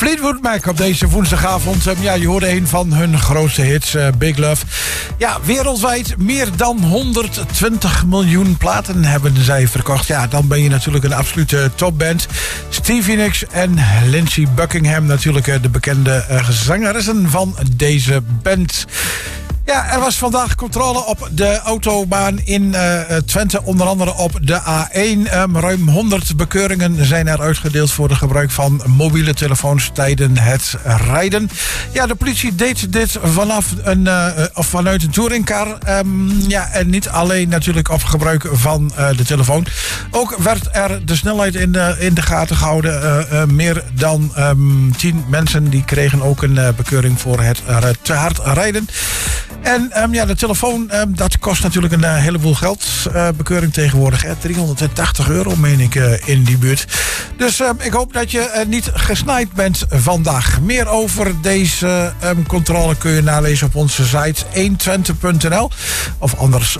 Fleetwood Mac op deze woensdagavond. Ja, je hoorde een van hun grootste hits, Big Love. Ja, wereldwijd meer dan 120 miljoen platen hebben zij verkocht. Ja, dan ben je natuurlijk een absolute topband. Stevie Nicks en Lindsey Buckingham, natuurlijk de bekende zangeressen van deze band. Ja, er was vandaag controle op de autobaan in Twente, onder andere op de A1. Ruim 100 bekeuringen zijn er uitgedeeld voor het gebruik van mobiele telefoons tijdens het rijden. Ja, de politie deed dit vanuit een touringcar. En niet alleen natuurlijk op gebruik van de telefoon. Ook werd er de snelheid in de gaten gehouden. Meer dan 10 mensen die kregen ook een bekeuring voor het te hard rijden. En de telefoon, dat kost natuurlijk een heleboel geld. Bekeuring tegenwoordig, €380 meen ik in die buurt. Dus ik hoop dat je niet gesnaaid bent vandaag. Meer over deze controle kun je nalezen op onze site 120.nl of anders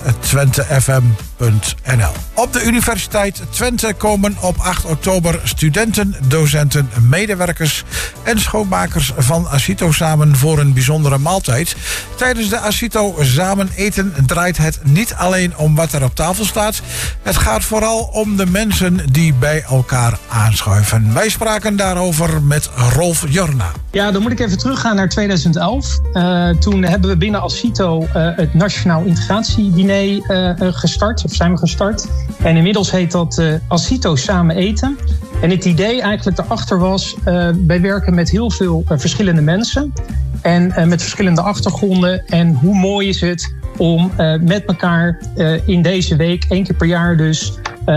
twentefm.nl. Op de Universiteit Twente komen op 8 oktober studenten, docenten, medewerkers en schoonmakers van Acito samen voor een bijzondere maaltijd. Tijdens de Acito samen eten draait het niet alleen om wat er op tafel staat. Het gaat vooral om de mensen die bij elkaar aanschuiven. Wij spraken daarover met Rolf Jorna. Ja, dan moet ik even teruggaan naar 2011. Toen hebben we binnen Acito het Nationaal Integratiediner zijn we gestart. En inmiddels heet dat Acito Samen Eten. En het idee eigenlijk daarachter was, wij werken met heel veel verschillende mensen. En met verschillende achtergronden. En hoe mooi is het om met elkaar in deze week 1 keer per jaar dus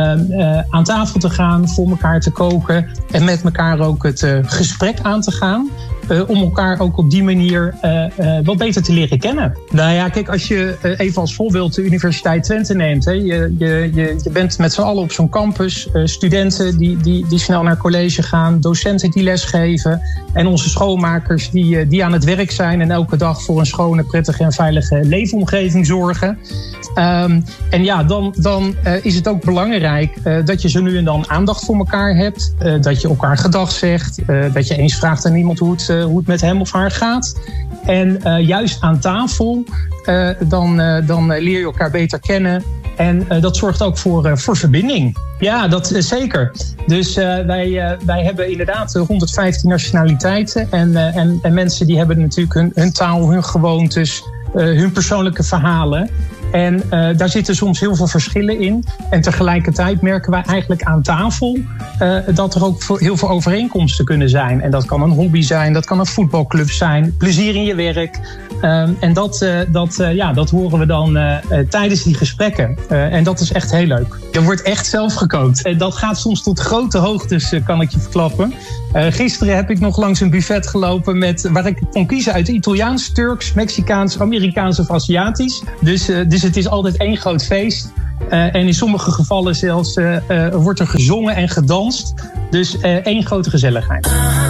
aan tafel te gaan, voor elkaar te koken en met elkaar ook het gesprek aan te gaan. Om elkaar ook op die manier wat beter te leren kennen. Nou ja, kijk, als je even als voorbeeld de Universiteit Twente neemt. Hè, je bent met z'n allen op zo'n campus. Studenten die snel naar college gaan. Docenten die lesgeven. En onze schoonmakers die aan het werk zijn. En elke dag voor een schone, prettige en veilige leefomgeving zorgen. En ja, dan is het ook belangrijk dat je zo nu en dan aandacht voor elkaar hebt. Dat je elkaar gedag zegt. Dat je eens vraagt aan iemand hoe het met hem of haar gaat. En juist aan tafel, dan leer je elkaar beter kennen. En dat zorgt ook voor verbinding. Ja, dat zeker. Dus wij hebben inderdaad 115 nationaliteiten. En mensen die hebben natuurlijk hun taal, hun gewoontes, hun persoonlijke verhalen. En daar zitten soms heel veel verschillen in. En tegelijkertijd merken wij eigenlijk aan tafel dat er ook heel veel overeenkomsten kunnen zijn. En dat kan een hobby zijn, dat kan een voetbalclub zijn, plezier in je werk. En dat horen we dan tijdens die gesprekken. En dat is echt heel leuk. Er wordt echt zelf gekookt. Dat gaat soms tot grote hoogtes, kan ik je verklappen. Gisteren heb ik nog langs een buffet gelopen waar ik kon kiezen uit Italiaans, Turks, Mexicaans, Amerikaans of Aziatisch. Dus het is altijd één groot feest. En in sommige gevallen zelfs wordt er gezongen en gedanst. Dus één grote gezelligheid.